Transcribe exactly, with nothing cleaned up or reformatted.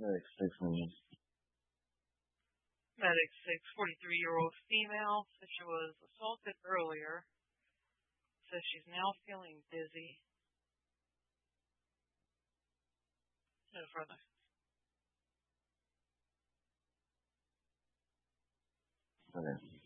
Medic six one. Medic six, forty-three-year-old female, says she was assaulted earlier. Says she's now feeling dizzy. No further. Okay.